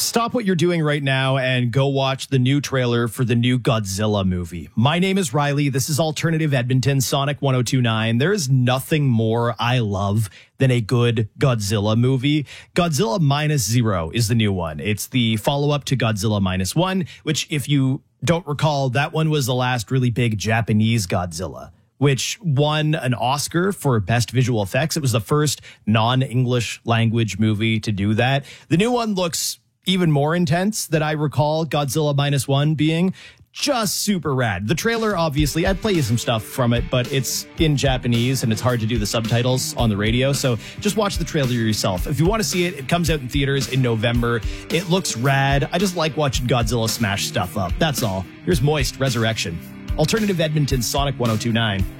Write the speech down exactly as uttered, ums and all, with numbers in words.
Stop what you're doing right now and go watch the new trailer for the new Godzilla movie. My name is Riley. This is Alternative Edmonton, Sonic one oh two point nine. There is nothing more I love than a good Godzilla movie. Godzilla Minus Zero is the new one. It's the follow-up to Godzilla Minus One, which, if you don't recall, that one was the last really big Japanese Godzilla, which won an Oscar for Best Visual Effects. It was the first non-English language movie to do that. The new one looks even more intense than I recall Godzilla Minus One being. Just super rad. The trailer, obviously, I'd play you some stuff from it, but it's in Japanese and it's hard to do the subtitles on the radio. So just watch the trailer yourself. If you want to see it, it comes out in theaters in November. It looks rad. I just like watching Godzilla smash stuff up. That's all. Here's Moist, Resurrection. Alternative Edmonton, Sonic one oh two point nine.